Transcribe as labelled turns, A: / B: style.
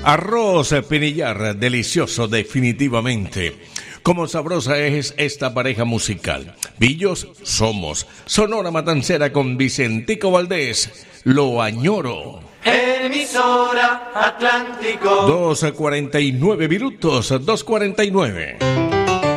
A: Arroz Pinillar, delicioso definitivamente. Como sabrosa es esta pareja musical. Billos somos. Sonora Matancera con Vicentico Valdés. Lo añoro.
B: Emisora Atlántico.
A: 2:49 minutos, 2:49.